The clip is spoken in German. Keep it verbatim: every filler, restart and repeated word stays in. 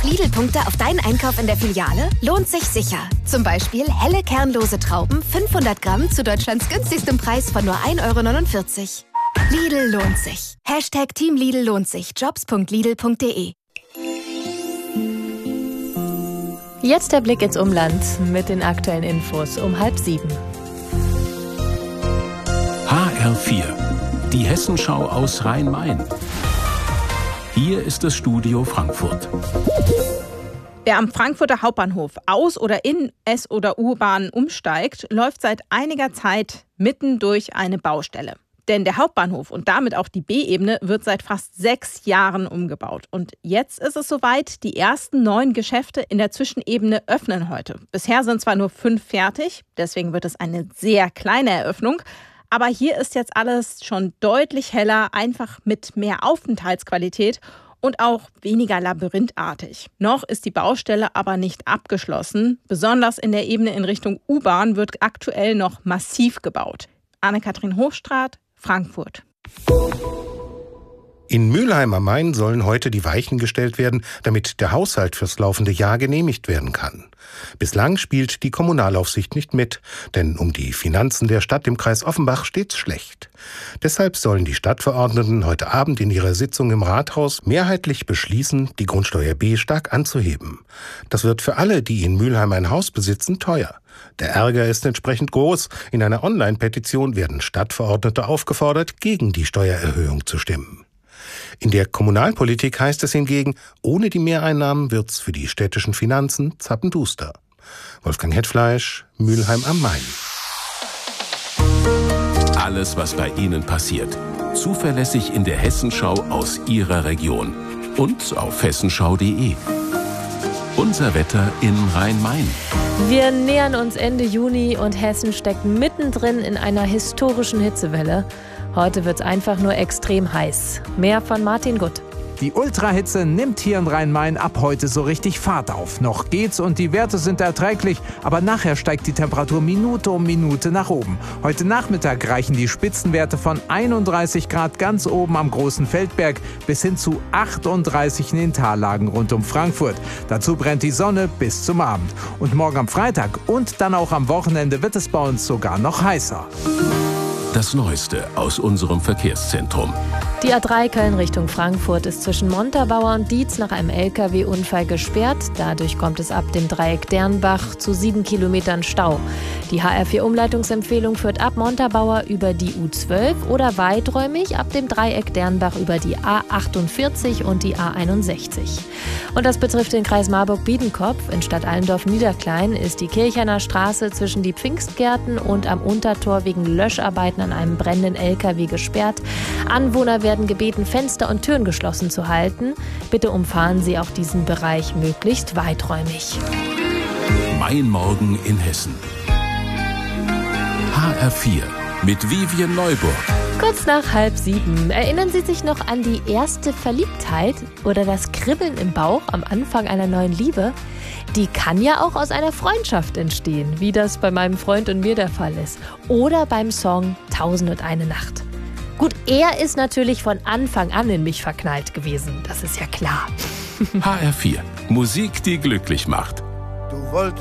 noch Lidl-Punkte auf deinen Einkauf in der Filiale? Lohnt sich sicher. Zum Beispiel helle kernlose Trauben fünfhundert Gramm zu Deutschlands günstigstem Preis von nur ein Euro neunundvierzig. Lidl lohnt sich. Hashtag Team Lidl lohnt sich. Jobs punkt lidl punkt de. Jetzt der Blick ins Umland mit den aktuellen Infos um halb sieben. H R vier, die Hessenschau aus Rhein-Main. Hier ist das Studio Frankfurt. Wer am Frankfurter Hauptbahnhof aus- oder in S- oder U-Bahnen umsteigt, läuft seit einiger Zeit mitten durch eine Baustelle. Denn der Hauptbahnhof und damit auch die B-Ebene wird seit fast sechs Jahren umgebaut. Und jetzt ist es soweit, die ersten neun Geschäfte in der Zwischenebene öffnen heute. Bisher sind zwar nur fünf fertig, deswegen wird es eine sehr kleine Eröffnung. Aber hier ist jetzt alles schon deutlich heller, einfach mit mehr Aufenthaltsqualität und auch weniger labyrinthartig. Noch ist die Baustelle aber nicht abgeschlossen. Besonders in der Ebene in Richtung U-Bahn wird aktuell noch massiv gebaut. Anne-Kathrin Hochstraat, Frankfurt. In Mülheim am Main sollen heute die Weichen gestellt werden, damit der Haushalt fürs laufende Jahr genehmigt werden kann. Bislang spielt die Kommunalaufsicht nicht mit, denn um die Finanzen der Stadt im Kreis Offenbach steht's schlecht. Deshalb sollen die Stadtverordneten heute Abend in ihrer Sitzung im Rathaus mehrheitlich beschließen, die Grundsteuer B stark anzuheben. Das wird für alle, die in Mülheim ein Haus besitzen, teuer. Der Ärger ist entsprechend groß. In einer Online-Petition werden Stadtverordnete aufgefordert, gegen die Steuererhöhung zu stimmen. In der Kommunalpolitik heißt es hingegen, ohne die Mehreinnahmen wird's für die städtischen Finanzen zappenduster. Wolfgang Hetfleisch, Mülheim am Main. Alles, was bei Ihnen passiert. Zuverlässig in der Hessenschau aus Ihrer Region. Und auf hessenschau punkt de. Unser Wetter in Rhein-Main. Wir nähern uns Ende Juni und Hessen steckt mittendrin in einer historischen Hitzewelle. Heute wird's einfach nur extrem heiß. Mehr von Martin Gutt. Die Ultrahitze nimmt hier in Rhein-Main ab heute so richtig Fahrt auf. Noch geht's und die Werte sind erträglich, aber nachher steigt die Temperatur Minute um Minute nach oben. Heute Nachmittag reichen die Spitzenwerte von einunddreißig Grad ganz oben am Großen Feldberg bis hin zu achtunddreißig in den Tallagen rund um Frankfurt. Dazu brennt die Sonne bis zum Abend. Und morgen am Freitag und dann auch am Wochenende wird es bei uns sogar noch heißer. Das Neueste aus unserem Verkehrszentrum. Die A drei Köln Richtung Frankfurt ist zwischen Montabaur und Dietz nach einem L K W-Unfall gesperrt. Dadurch kommt es ab dem Dreieck Dernbach zu sieben Kilometern Stau. Die H R vier Umleitungsempfehlung führt ab Montabaur über die U zwölf oder weiträumig ab dem Dreieck Dernbach über die A achtundvierzig und die A einundsechzig. Und das betrifft den Kreis Marburg-Biedenkopf. In Stadt Allendorf-Niederklein ist die Kirchener Straße zwischen die Pfingstgärten und am Untertor wegen Löscharbeiten an einem brennenden L K W gesperrt. Anwohner werden gebeten, Fenster und Türen geschlossen zu halten. Bitte umfahren Sie auch diesen Bereich möglichst weiträumig. Mein Morgen in Hessen. H R vier mit Vivian Neuburg. Kurz nach halb sieben. Erinnern Sie sich noch an die erste Verliebtheit oder das Kribbeln im Bauch am Anfang einer neuen Liebe? Die kann ja auch aus einer Freundschaft entstehen, wie das bei meinem Freund und mir der Fall ist. Oder beim Song Tausend und eine Nacht. Gut, er ist natürlich von Anfang an in mich verknallt gewesen. Das ist ja klar. H R vier. Musik, die glücklich macht. Du wolltest